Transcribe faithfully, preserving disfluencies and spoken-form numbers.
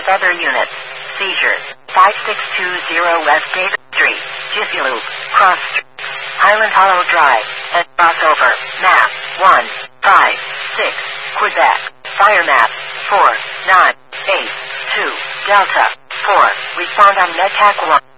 with other units. Seizures. five six two zero West Davis Street, Jiffy Loop, Cross Street, Highland Hollow Drive, and crossover. Map one five six, Quebec. Fire map four nine eight two, Delta four. Respond on NetHack one.